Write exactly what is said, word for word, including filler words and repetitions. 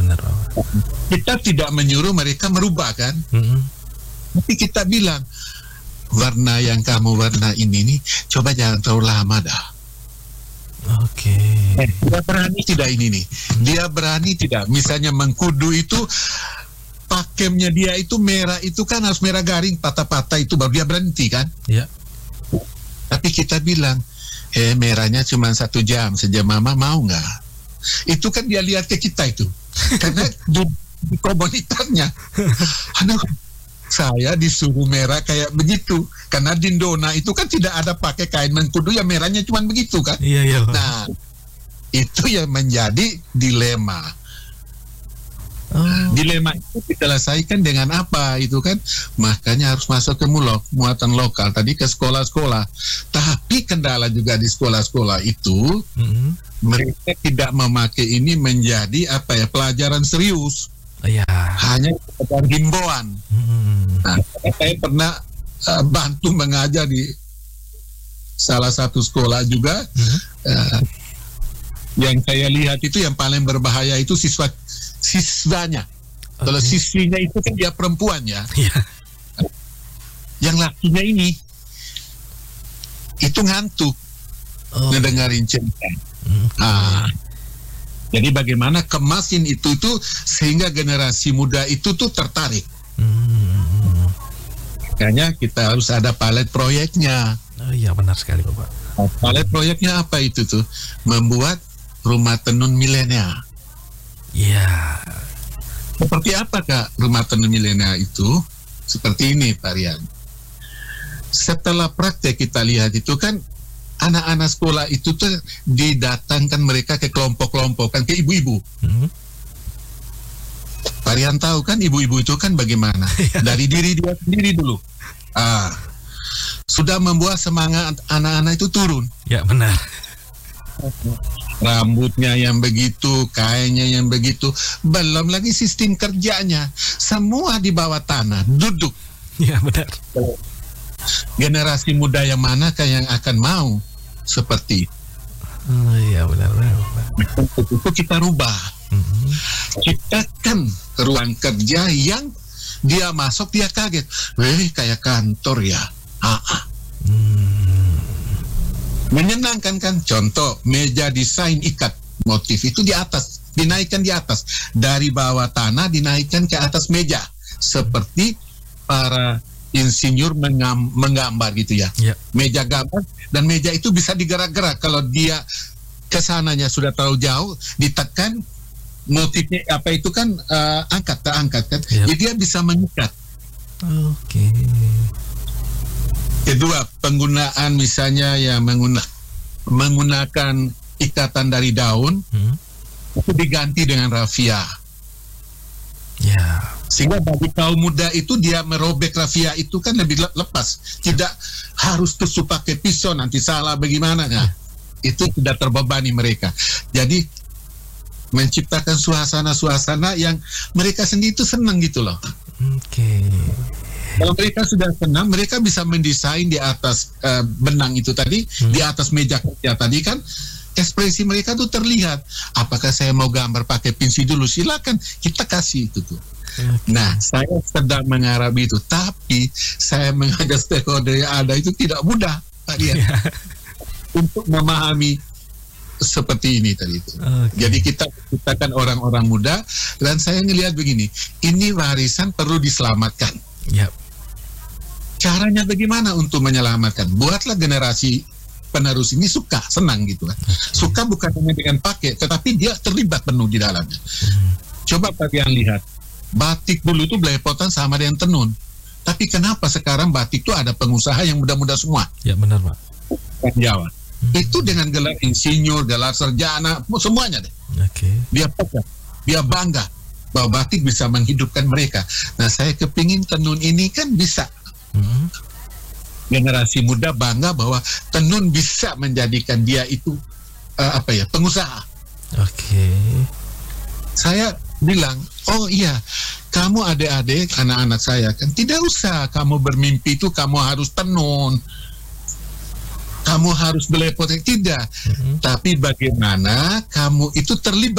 benar Bapak. Kita tidak menyuruh mereka merubah kan, Mm-hmm. tapi kita bilang warna yang kamu warna ini nih, coba jangan terlalu lama dah. Oke. Eh, dia berani tidak ini nih, dia berani tidak, misalnya mengkudu itu pakemnya dia itu merah, itu kan harus merah garing, patah-patah itu baru dia berhenti kan. Ya. Tapi kita bilang, eh merahnya cuma satu jam, sejam mama mau nggak? Itu kan dia lihat ke kita itu, karena di, di komunitasnya. Aduh, saya disuruh merah kayak begitu, karena di Ndona itu kan tidak ada pakai kain mengkudu, ya merahnya cuma begitu kan. Iya iya. Pak. Nah, itu yang menjadi dilema. Oh. Dilema itu diselesaikan dengan apa itu kan, makanya harus masuk ke mulok muatan lokal tadi ke sekolah-sekolah. Tapi kendala juga di sekolah-sekolah itu, Mm-hmm. mereka tidak memakai ini menjadi apa ya, pelajaran serius, Oh, ya. hanya sekedar himbauan. Mm-hmm. Nah, saya pernah uh, bantu mengajar di salah satu sekolah juga. Mm-hmm. uh, yang saya lihat itu yang paling berbahaya itu siswa siswanya. Okay. Kalau siswinya itu kan dia perempuan ya. Iya. Yang lakinya ini itu ngantuk Oh. ngedengerin cerita. Mm. Ah, jadi bagaimana kemasin itu itu sehingga generasi muda itu tuh tertarik. Mm. Makanya kita harus ada palet proyeknya. Oh iya benar sekali Bapak. Palet proyeknya apa itu tuh? Membuat rumah tenun milenial. Iya. Seperti apa Kak rumah tenun milenial itu? Seperti ini Pak Rian. Setelah praktek kita lihat itu kan anak-anak sekolah itu tuh didatangkan mereka ke kelompok-kelompok kan, ke ibu-ibu. Mm-hmm. Pak Rian tahu kan ibu-ibu itu kan bagaimana? Dari diri dia sendiri dulu. Ah, sudah membuat semangat anak-anak itu turun. Ya benar. Rambutnya yang begitu, kainnya yang begitu, belum lagi sistem kerjanya, semua di bawah tanah, duduk. Ya benar. Generasi muda yang manakah yang akan mau seperti itu? Oh iya benar benar Bapak. Itu kita rubah, Mm-hmm. ciptakan ruang kerja yang dia masuk dia kaget, weh kayak kantor ya. Ah, ah. Mm. Menyenangkan kan? Contoh meja desain ikat motif itu di atas, dinaikkan di atas, dari bawah tanah dinaikkan ke atas meja, seperti para insinyur mengam, menggambar gitu ya. Ya. Meja gambar, dan meja itu bisa digerak-gerak. Kalau dia kesananya sudah terlalu jauh, ditekan motifnya apa itu kan uh, angkat terangkat kan, Ya. jadi dia bisa mengikat. Oke. Kedua, penggunaan misalnya yang mengguna, menggunakan ikatan dari daun, Hmm. itu diganti dengan rafia. Ya. Sehingga bagi kaum muda itu dia merobek rafia itu kan lebih le- lepas. Tidak harus tusuk pakai pisau nanti salah bagaimana. Nah, itu tidak terbebani mereka. Jadi menciptakan suasana-suasana yang mereka sendiri itu senang gitu loh. Oke. Kalau mereka sudah senang, mereka bisa mendesain di atas uh, benang itu tadi, Hmm. di atas meja kerja tadi kan, ekspresi mereka tuh terlihat. Apakah saya mau gambar pakai pinsi dulu? Silakan, kita kasih itu tuh. Oke. Nah, saya sedang mengharap itu, tapi saya mengajak stakeholder yang ada itu tidak mudah, Pak Dian, Ya. untuk memahami seperti ini tadi itu. Oke. Jadi kita ciptakan orang-orang muda, dan saya ngelihat begini, ini warisan perlu diselamatkan. Ya. Caranya bagaimana untuk menyelamatkan? Buatlah generasi penerus ini suka, senang gitu kan. Suka bukan hanya dengan pakai, tetapi dia terlibat penuh di dalamnya. Hmm. Coba kalian lihat, batik dulu itu belepotan sama dengan tenun. Tapi kenapa sekarang batik itu ada pengusaha yang muda-muda semua? Ya benar Pak. Kan Jawa. Hmm. Itu dengan gelar insinyur, gelar sarjana, semuanya deh. Oke. Dia pegang, dia bangga bahwa batik bisa menghidupkan mereka. Nah, saya kepingin tenun ini kan bisa. Hmm. Generasi muda bangga bahwa tenun bisa menjadikan dia itu uh, apa ya, pengusaha. Oke. Saya bilang, oh iya, kamu adik-adik, anak-anak saya kan tidak usah kamu bermimpi itu kamu harus tenun, kamu harus belepotan, tidak. Hmm. Tapi bagaimana kamu itu terlibat